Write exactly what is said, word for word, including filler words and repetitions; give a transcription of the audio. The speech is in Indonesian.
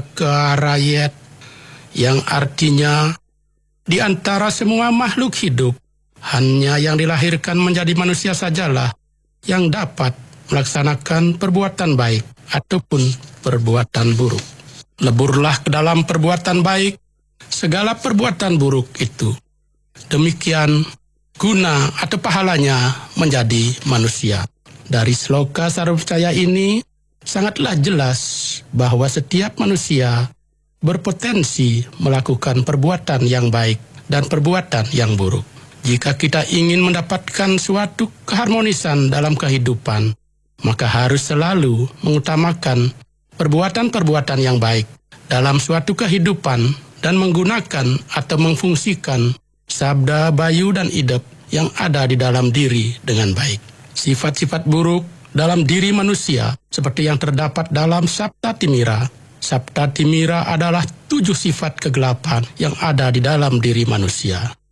Sakarayat, yang artinya di antara semua makhluk hidup, hanya yang dilahirkan menjadi manusia sajalah yang dapat melaksanakan perbuatan baik ataupun perbuatan buruk. Leburlah ke dalam perbuatan baik segala perbuatan buruk itu. Demikian guna atau pahalanya menjadi manusia. Dari sloka Sarvacaya ini sangatlah jelas bahwa setiap manusia berpotensi melakukan perbuatan yang baik dan perbuatan yang buruk. Jika kita ingin mendapatkan suatu keharmonisan dalam kehidupan, maka harus selalu mengutamakan perbuatan-perbuatan yang baik dalam suatu kehidupan dan menggunakan atau mengfungsikan sabda, bayu, dan idep yang ada di dalam diri dengan baik. Sifat-sifat buruk dalam diri manusia seperti yang terdapat dalam Sabta Timira. Sabta Timira adalah tujuh sifat kegelapan yang ada di dalam diri manusia.